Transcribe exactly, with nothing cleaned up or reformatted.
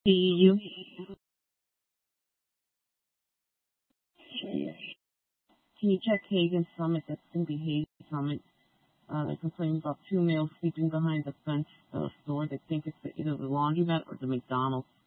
See you. Can you check Hagen's Summit? That's going to be Hagen's Summit. Uh, they're complaining about two males sleeping behind the fence of a store. They think it's either the laundromat or the McDonald's.